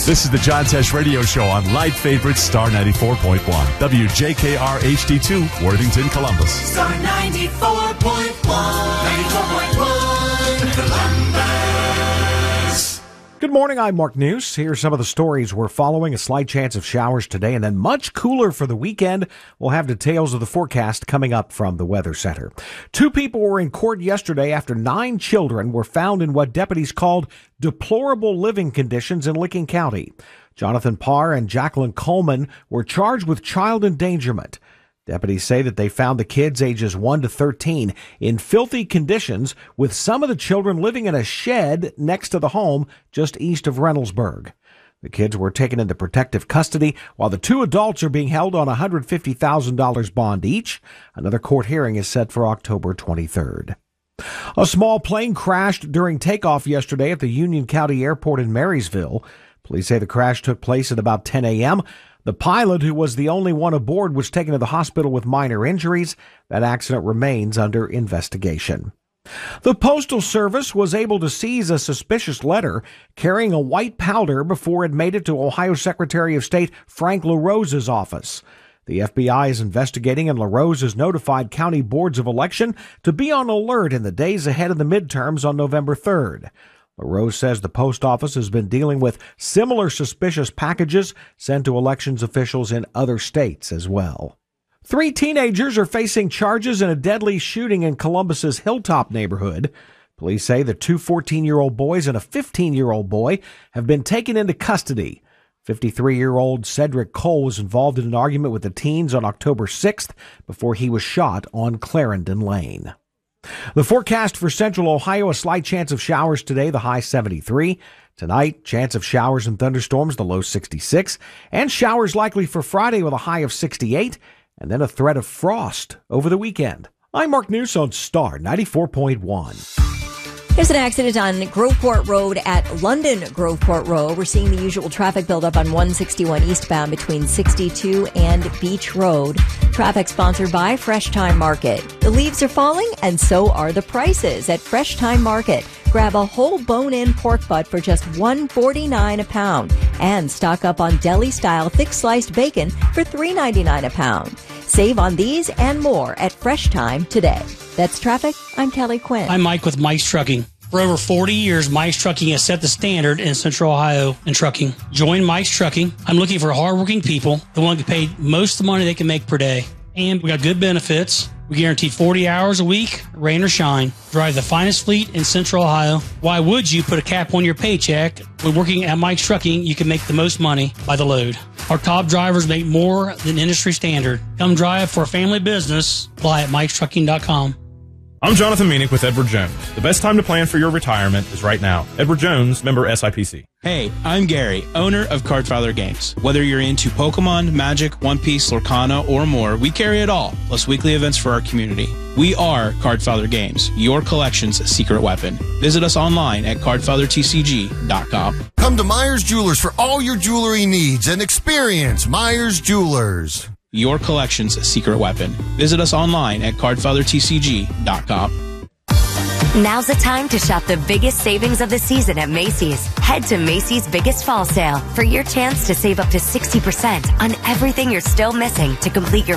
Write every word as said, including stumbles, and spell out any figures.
This is the John Tesh Radio Show on Light Favorites Star ninety-four point one. W J K R H D two, Worthington, Columbus. Star ninety-four point one. ninety-four point one, Columbus. Good morning, I'm Mark News. Here are some of the stories we're following. A slight chance of showers today and then much cooler for the weekend. We'll have details of the forecast coming up from the Weather Center. Two people were in court yesterday after nine children were found in what deputies called deplorable living conditions in Licking County. Jonathan Parr and Jacqueline Coleman were charged with child endangerment. Deputies say that they found the kids ages one to thirteen in filthy conditions, with some of the children living in a shed next to the home just east of Reynoldsburg. The kids were taken into protective custody while the two adults are being held on a one hundred fifty thousand dollars bond each. Another court hearing is set for October twenty-third. A small plane crashed during takeoff yesterday at the Union County Airport in Marysville. Police say the crash took place at about ten a.m. The pilot, who was the only one aboard, was taken to the hospital with minor injuries. That accident remains under investigation. The Postal Service was able to seize a suspicious letter carrying a white powder before it made it to Ohio Secretary of State Frank LaRose's office. The F B I is investigating, and LaRose has notified county boards of election to be on alert in the days ahead of the midterms on November third. LaRose says the post office has been dealing with similar suspicious packages sent to elections officials in other states as well. Three teenagers are facing charges in a deadly shooting in Columbus's Hilltop neighborhood. Police say the two fourteen-year-old boys and a fifteen-year-old boy have been taken into custody. fifty-three-year-old Cedric Cole was involved in an argument with the teens on October sixth before he was shot on Clarendon Lane. The forecast for central Ohio, a slight chance of showers today, the high seventy-three. Tonight, chance of showers and thunderstorms, the low sixty-six. And showers likely for Friday with a high of sixty-eight. And then a threat of frost over the weekend. I'm Mark News on Star ninety-four point one. There's an accident on Groveport Road at London Groveport Road. We're seeing the usual traffic buildup on one sixty-one eastbound between sixty-two and Beach Road. Traffic sponsored by Fresh Time Market. The leaves are falling, and so are the prices at Fresh Time Market. Grab a whole bone-in pork butt for just one dollar and forty-nine cents a pound. And stock up on deli-style thick-sliced bacon for three dollars and ninety-nine cents a pound. Save on these and more at Fresh Time today. That's traffic. I'm Kelly Quinn. I'm Mike with Mike's Trucking. For over forty years, Mike's Trucking has set the standard in Central Ohio in trucking. Join Mike's Trucking. I'm looking for hardworking people that want to get paid most of the money they can make per day. And we got good benefits. We guarantee forty hours a week, rain or shine. Drive the finest fleet in Central Ohio. Why would you put a cap on your paycheck? When working at Mike's Trucking, you can make the most money by the load. Our top drivers make more than industry standard. Come drive for a family business. Apply at mikes trucking dot com. I'm Jonathan Meanick with Edward Jones. The best time to plan for your retirement is right now. Edward Jones, member S I P C. Hey, I'm Gary, owner of Cardfather Games. Whether you're into Pokemon, Magic, One Piece, Lorcana, or more, we carry it all, plus weekly events for our community. We are Cardfather Games, your collection's secret weapon. Visit us online at card father t c g dot com. Come to Myers Jewelers for all your jewelry needs and experience Myers Jewelers. Your collection's secret weapon. Visit us online at card father t c g dot com. Now's the time to shop the biggest savings of the season at Macy's. Head to Macy's Biggest Fall Sale for your chance to save up to sixty percent on everything you're still missing to complete your